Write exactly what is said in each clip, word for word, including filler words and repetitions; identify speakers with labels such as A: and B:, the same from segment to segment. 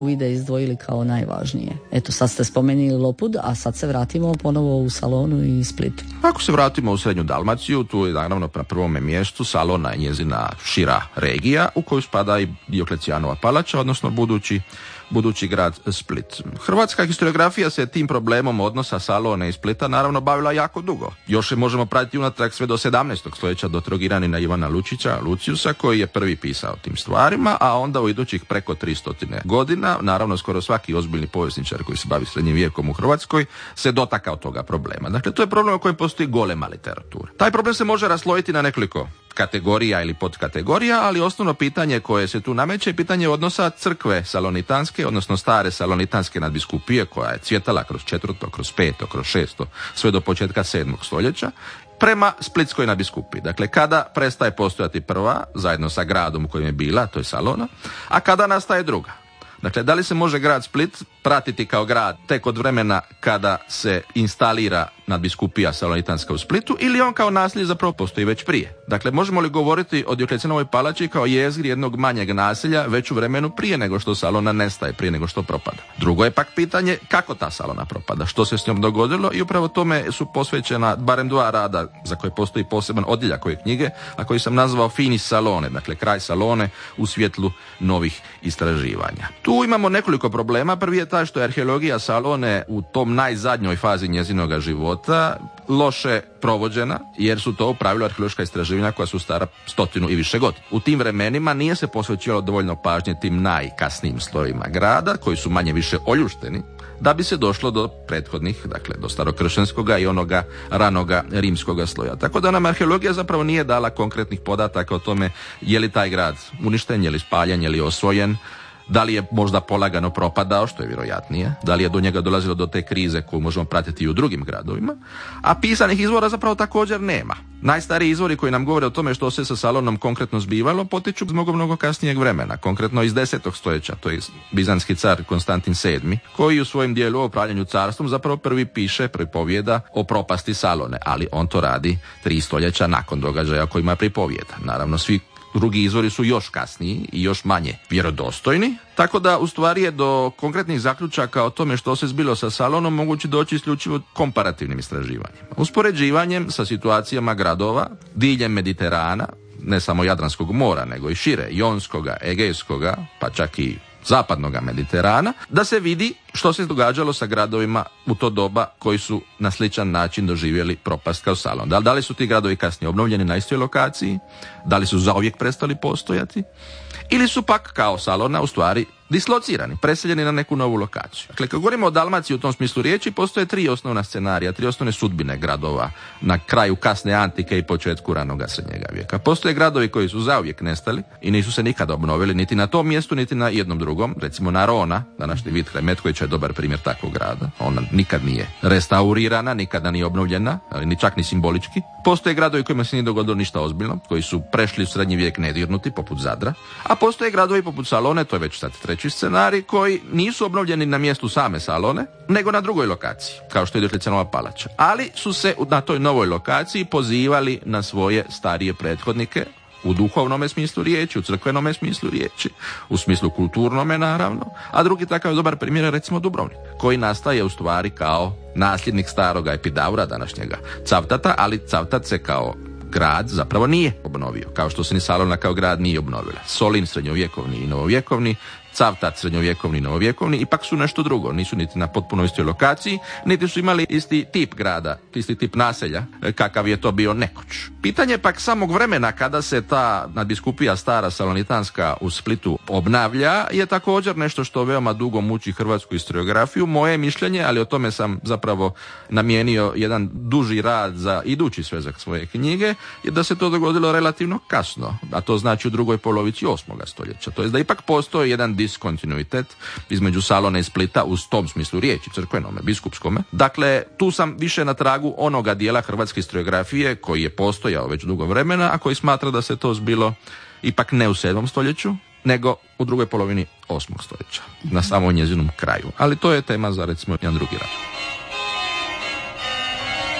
A: vide izdvojili kao najvažnije. Eto, sad ste spomenuli Lopud, a sad se vratimo ponovo u Salonu i Splitu.
B: Ako se vratimo u Srednju Dalmaciju, tu je naravno na prvome mjestu Salona je njezina šira regija u koju spada i Dioklecijanova palača, odnosno budući budući grad Split. Hrvatska historiografija se tim problemom odnosa Salone i Splita naravno bavila jako dugo. Još je možemo pratiti unatrag sve do sedamnaestog stoljeća do Trogiranina Ivana Lučića, Luciusa, koji je prvi pisao tim stvarima, a onda u idućih preko tristo godina, naravno skoro svaki ozbiljni povjesničar koji se bavi srednjim vijekom u Hrvatskoj se dotakao toga problema. Dakle, to je problem u kojem postoji golema literatura. Taj problem se može raslojiti na nekoliko kategorija ili podkategorija, ali osnovno pitanje koje se tu nameće je pitanje odnosa crkve salonitanske, odnosno stare salonitanske nadbiskupije koja je cvjetala kroz četvrto, kroz peto, kroz šesto, sve do početka sedmog stoljeća, prema splitskoj nadbiskupiji. Dakle, kada prestaje postojati prva, zajedno sa gradom u kojem je bila, to je Salona, a kada nastaje druga. Dakle, da li se može grad Split pratiti kao grad tek od vremena kada se instalira nadbiskupija salonitanska u Splitu ili on kao naselje zapravo postoji već prije? Dakle, možemo li govoriti o Dioklecijanovoj palači kao jezgri jednog manjeg naselja već u vremenu prije nego što Salona nestaje, prije nego što propada? Drugo je pak pitanje kako ta Salona propada, što se s njom dogodilo i upravo tome su posvećena barem dva rada za koje postoji poseban odjeljak ove knjige, a koji sam nazvao Finis Salone, dakle kraj Salone u svjetlu novih istraživanja. Tu imamo nekoliko problema. Prvi je taj što je arheologija Salone u tom najzadnjoj fazi njezinoga života loše provođena, jer su to u pravilu arheološka istraživanja koja su stara stotinu i više godina. U tim vremenima nije se posvećivalo dovoljno pažnje tim najkasnijim slojevima grada, koji su manje više oljušteni, da bi se došlo do prethodnih, dakle do starokršćanskoga i onoga ranoga rimskoga sloja. Tako da nam arheologija zapravo nije dala konkretnih podataka o tome je li taj grad uništen, je li spaljen, je li osvojen, da li je možda polagano propadao, što je vjerojatnije, da li je do njega dolazilo do te krize koju možemo pratiti i u drugim gradovima, a pisanih izvora zapravo također nema. Najstariji izvori koji nam govore o tome što se sa Salonom konkretno zbivalo potiču iz mnogo, mnogo kasnijeg vremena, konkretno iz desetog stoljeća, to je bizanski car Konstantin sedmi, koji u svojem dijelu o upravljanju carstvom zapravo prvi piše, pripovijeda o propasti Salone, ali on to radi tri stoljeća nakon događaja kojima pripovijeda. Naravno, svi drugi izvori su još kasniji i još manje vjerodostojni, tako da u stvari je do konkretnih zaključaka o tome što se zbilo sa Salonom moguće doći isključivo komparativnim istraživanjem. Uspoređivanjem sa situacijama gradova diljem Mediterana, ne samo Jadranskog mora, nego i šire, Jonskoga, Egejskoga, pa čak i zapadnoga Mediterana, da se vidi što se događalo sa gradovima u to doba koji su na sličan način doživjeli propast kao Salon. Da, da li su ti gradovi kasnije obnovljeni na istoj lokaciji, da li su zauvijek prestali postojati, ili su pak kao Salona u stvari dislocirani, preseljeni na neku novu lokaciju. Dakle, kad govorimo o Dalmaciji u tom smislu riječi, postoje tri osnovna scenarija, tri osnovne sudbine gradova na kraju kasne antike i početku ranoga srednjega vijeka. Postoje gradovi koji su zauvijek nestali i nisu se nikada obnovili, niti na tom mjestu, niti na jednom drugom. Recimo Narona, današnji Vitkaj Metković je dobar primjer takvog grada. Ona nikad nije restaurirana, nikada nije obnovljena, ni čak ni simbolički. Postoje gradovi kojima se nije dogodilo ništa ozbiljno, koji su prešli u srednji vijek nedirnuti, poput Zadra, a postoje gradovi poput Salone, to je već sad treći scenarij, koji nisu obnovljeni na mjestu same Salone, nego na drugoj lokaciji, kao što je Dioklecijanova palača. Ali su se na toj novoj lokaciji pozivali na svoje starije prethodnike, u duhovnome smislu riječi, u crkvenome smislu riječi, u smislu kulturnome naravno, a drugi takav dobar primjer je recimo Dubrovnik, koji nastaje u stvari kao nasljednik staroga Epidaura, današnjega Cavtata, ali Cavtat se kao grad zapravo nije obnovio, kao što se ni Salona kao grad nije obnovila. Solin srednjovjekovni i novovjekovni, Cavtat srednjovjekovni i novovjekovni ipak su nešto drugo, nisu niti na potpuno istoj lokaciji, niti su imali isti tip grada, isti tip naselja, kakav je to bio nekoć. Pitanje pak samog vremena kada se ta nadbiskupija stara salonitanska u Splitu obnavlja je također nešto što veoma dugo muči hrvatsku historiografiju. Moje mišljenje, ali o tome sam zapravo namijenio jedan duži rad za idući svezak svoje knjige, je da se to dogodilo relativno kasno, a to znači u drugoj polovici osmoga stoljeća. To je da ipak postoji jedan diskontinuitet između Salone i Splita u tom smislu riječi, crkvenome, biskupskome. Dakle, tu sam više na tragu onoga dijela hrvatske historiografije koji je postojao već dugo vremena, a koji smatra da se to zbilo ipak ne u sedmom stoljeću, nego u drugoj polovini osmog stoljeća, na samom njezinom kraju. Ali to je tema za recimo jedan drugi rad.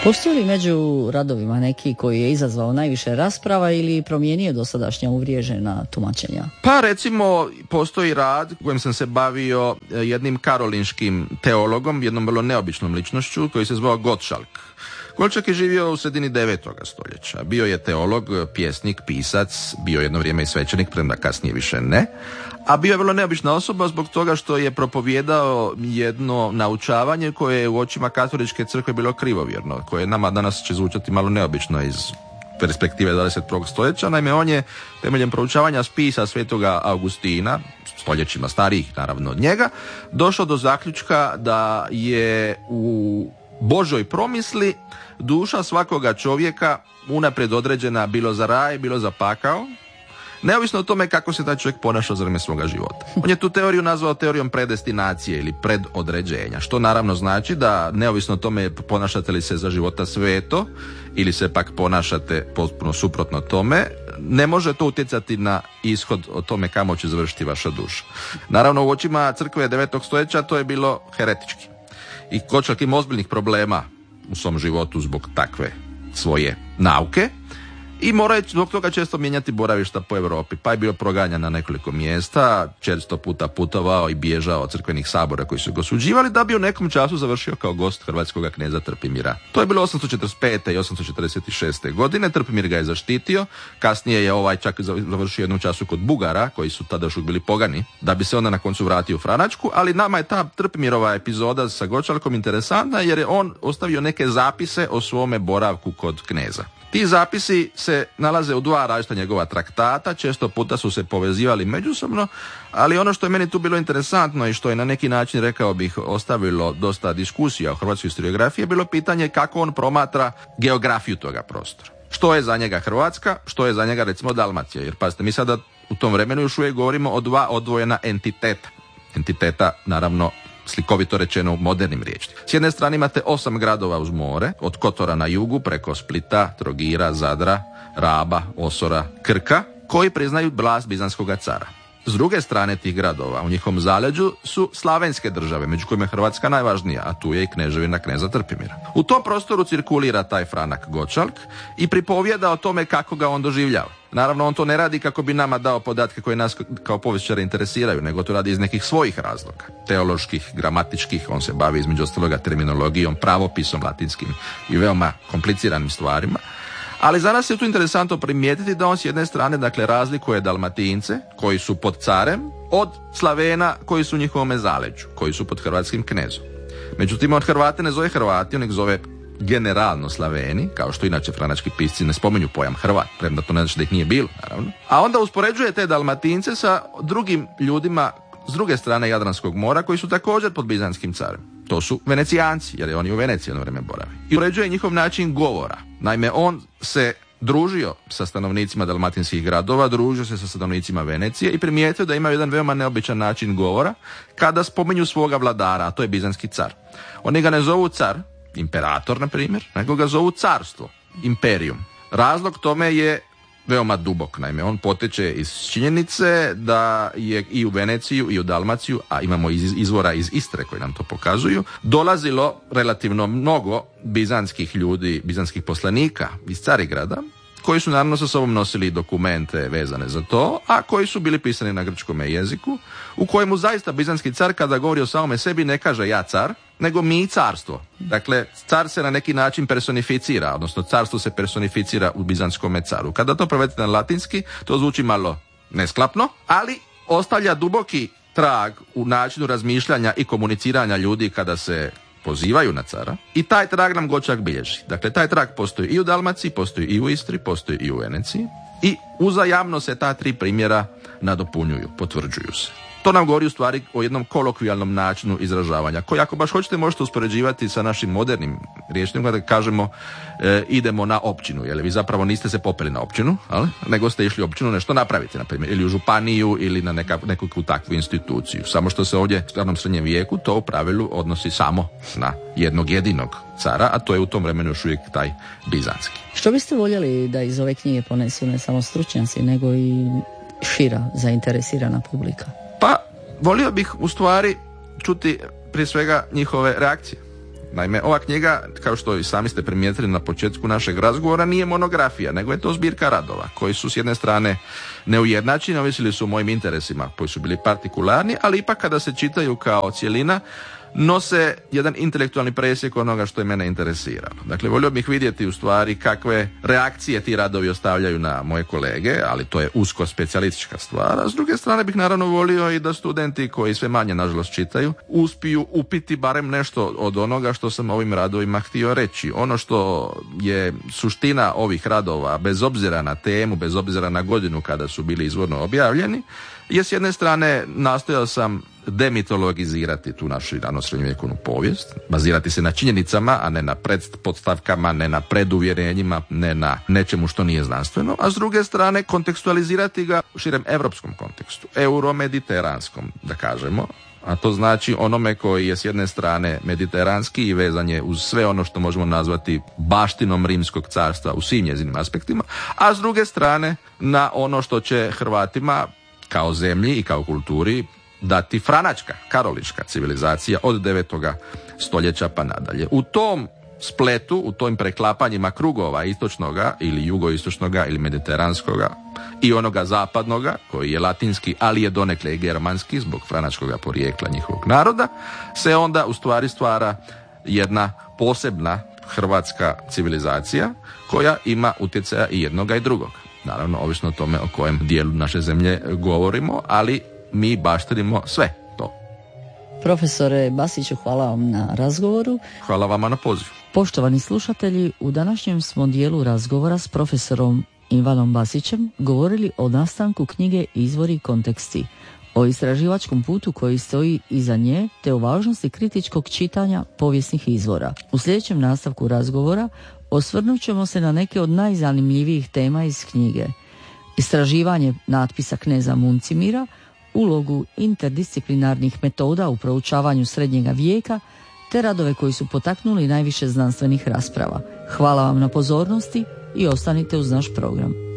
A: Postoji li među radovima neki koji je izazvao najviše rasprava ili promijenio dosadašnja uvriježena tumačenja?
B: Pa recimo postoji rad kojim sam se bavio jednim karolinškim teologom, jednom vrlo neobičnom ličnošću koji se zvao Gottschalk. Gottschalk je živio u sredini devetoga stoljeća. Bio je teolog, pjesnik, pisac, bio jedno vrijeme i svećenik, premda kasnije više ne. A bio je vrlo neobična osoba zbog toga što je propovijedao jedno naučavanje koje je u očima katoličke crkve bilo krivovjerno, koje nama danas će zvučati malo neobično iz perspektive dvadeset prvog stoljeća. Naime, on je temeljem proučavanja spisa svetoga Augustina, stoljećima starijih naravno od njega, došao do zaključka da je u Božoj promisli duša svakoga čovjeka unaprijed određena bilo za raj, bilo za pakao, neovisno o tome kako se taj čovjek ponaša za vrijeme svoga života. On je tu teoriju nazvao teorijom predestinacije ili predodređenja, što naravno znači da neovisno o tome ponašate li se za života sveto ili se pak ponašate potpuno suprotno tome, ne može to utjecati na ishod o tome kamo će završiti vaša duša. Naravno, u očima crkve devetog stoljeća to je bilo heretički. I Gottschalk ima ozbiljnih problema u svom životu zbog takve svoje nauke i mora je zbog toga često mijenjati boravišta po Europi, pa je bio proganjan na nekoliko mjesta, često puta putovao i bježao od crkvenih sabora koji su ga osuđivali, da bi u nekom času završio kao gost hrvatskog kneza Trpimira. To je bilo osamsto četrdeset pete i osamsto četrdeset šeste godine, Trpimir ga je zaštitio, kasnije je ovaj čak završio jednom času kod Bugara, koji su tada još bili pogani, da bi se onda na koncu vratio u Franačku, ali nama je ta Trpimirova epizoda sa Gottschalkom interesantna jer je on ostavio neke zapise o svome boravku kod kneza. Ti zapisi se nalaze u dva različita njegova traktata, često puta su se povezivali međusobno, ali ono što je meni tu bilo interesantno i što je na neki način, rekao bih, ostavilo dosta diskusija o hrvatskoj historiografiji je bilo pitanje kako on promatra geografiju toga prostora. Što je za njega Hrvatska, što je za njega recimo Dalmacija, jer pazite, mi sada u tom vremenu još uvijek govorimo o dva odvojena entiteta. Entiteta, naravno, slikovito rečeno u modernim riječima. S jedne strane imate osam gradova uz more, od Kotora na jugu preko Splita, Trogira, Zadra, Raba, Osora, Krka, koji priznaju vlast Bizanskog cara. S druge strane tih gradova, u njihovom zaleđu, su slavenske države, među kojima je Hrvatska najvažnija, a tu je i kneževina kneza Trpimira. U tom prostoru cirkulira taj Franak Gottschalk i pripovijeda o tome kako ga on doživljava. Naravno, on to ne radi kako bi nama dao podatke koje nas kao povjesničare interesiraju, nego to radi iz nekih svojih razloga. Teoloških, gramatičkih, on se bavi između ostaloga terminologijom, pravopisom latinskim i veoma kompliciranim stvarima. Ali za nas je tu interesantno primijetiti da on s jedne strane, dakle, razlikuje Dalmatince, koji su pod carem, od Slavena koji su u njihovome zaleđu, koji su pod hrvatskim knezom. Međutim, on Hrvate ne zove Hrvati, on ih zove generalno Slaveni, kao što inače franački pisci ne spominju pojam Hrvat, premda to ne znači da ih nije bilo, naravno. A onda uspoređuje te Dalmatince sa drugim ljudima s druge strane Jadranskog mora, koji su također pod bizanskim carem. To su Venecijanci, jer je on i u Veneciji jedno vrijeme boravi. I uređuje njihov način govora. Naime, on se družio sa stanovnicima dalmatinskih gradova, družio se sa stanovnicima Venecije i primijetio da imaju jedan veoma neobičan način govora kada spominju svoga vladara, a to je bizanski car. Oni ga ne zovu car, imperator na primjer, nego ga zovu carstvo, imperium. Razlog tome je veoma dubok, naime, on poteče iz činjenice da je i u Veneciju i u Dalmaciju, a imamo iz izvora iz Istre koji nam to pokazuju, dolazilo relativno mnogo bizanskih ljudi, bizanskih poslanika iz Carigrada, koji su naravno sa sobom nosili dokumente vezane za to, a koji su bili pisani na grčkome jeziku, u kojemu zaista bizanski car kada govori o samome sebi ne kaže ja car, nego mi carstvo. Dakle, car se na neki način personificira, odnosno carstvo se personificira u bizanskome caru. Kada to prevedete na latinski, to zvuči malo nesklapno, ali ostavlja duboki trag u načinu razmišljanja i komuniciranja ljudi kada se pozivaju na cara i taj trag nam Gottschalk bilježi. Dakle, taj trag postoji i u Dalmaciji, postoji i u Istri, postoji i u Veneciji i uzajamno se ta tri primjera nadopunjuju, potvrđuju se. To nam govori u stvari o jednom kolokvijalnom načinu izražavanja, koji ako baš hoćete možete uspoređivati sa našim modernim rječnikom kada kažemo e, idemo na općinu, jer vi zapravo niste se popeli na općinu, ali, nego ste išli u općinu nešto napraviti, na primjer, ili u županiju ili na neka, neku takvu instituciju. Samo što se ovdje u starnom srednjem vijeku to u pravilu odnosi samo na jednog jedinog cara, a to je u tom vremenu još uvijek taj bizanski.
A: Što biste voljeli da iz ove knjige ponesu ne samo stručnjaci, nego i šira zainteresirana publika?
B: Pa, volio bih u stvari čuti prije svega njihove reakcije. Naime, ova knjiga, kao što i sami ste primijetili na početku našeg razgovora, nije monografija, nego je to zbirka radova, koji su s jedne strane neujednačeni, ovisili su o mojim interesima, koji su bili partikularni, ali ipak kada se čitaju kao cjelina, nose jedan intelektualni presjek onoga što je mene interesiralo. Dakle, volio bih vidjeti u stvari kakve reakcije ti radovi ostavljaju na moje kolege, ali to je usko specijalistička stvar, a s druge strane bih naravno volio i da studenti koji sve manje nažalost čitaju, uspiju upiti barem nešto od onoga što sam ovim radovima htio reći. Ono što je suština ovih radova, bez obzira na temu, bez obzira na godinu kada su bili izvorno objavljeni, je s jedne strane nastojao sam demitologizirati tu našu ranosrednjovjekovnu povijest, bazirati se na činjenicama, a ne na pretpostavkama, ne na preduvjerenjima, ne na nečemu što nije znanstveno, a s druge strane kontekstualizirati ga u širem europskom kontekstu, euromediteranskom, da kažemo, a to znači onome koji je s jedne strane mediteranski i vezan je uz sve ono što možemo nazvati baštinom Rimskog carstva u svim njezinim aspektima, a s druge strane na ono što će Hrvatima kao zemlji i kao kulturi dati franačka, karolička civilizacija od devetoga stoljeća pa nadalje. U tom spletu, u tim preklapanjima krugova istočnoga ili jugoistočnoga ili mediteranskoga i onoga zapadnoga, koji je latinski, ali je donekle i germanski zbog franačkoga porijekla njihovog naroda, se onda u stvari stvara jedna posebna hrvatska civilizacija koja ima utjecaja i jednoga i drugoga. Naravno, ovisno o tome o kojem dijelu naše zemlje govorimo, ali mi baštinimo sve to.
A: Profesore Basiću, hvala vam na razgovoru.
B: Hvala vama na pozivu.
A: Poštovani slušatelji, u današnjem smo dijelu razgovora s profesorom Ivanom Basićem govorili o nastanku knjige Izvori i konteksti, o istraživačkom putu koji stoji iza nje, te o važnosti kritičkog čitanja povijesnih izvora. U sljedećem nastavku razgovora osvrnut ćemo se na neke od najzanimljivijih tema iz knjige. Istraživanje natpisa kneza Muncimira, ulogu interdisciplinarnih metoda u proučavanju srednjega vijeka, te radove koji su potaknuli najviše znanstvenih rasprava. Hvala vam na pozornosti i ostanite uz naš program.